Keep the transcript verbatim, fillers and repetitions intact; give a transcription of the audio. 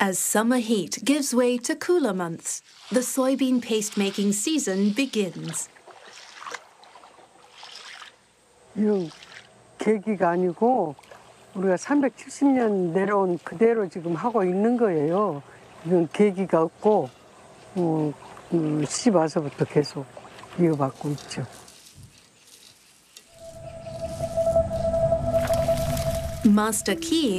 As summer heat gives way to cooler months, the soybean paste-making season begins. 이건 계기가 아니고 우리가 삼백칠십 년 내려온 그대로 지금 하고 있는 거예요. 이건 계기가 없고 어, 음, 시집 와서부터 계속 이어받고 있죠. Master Key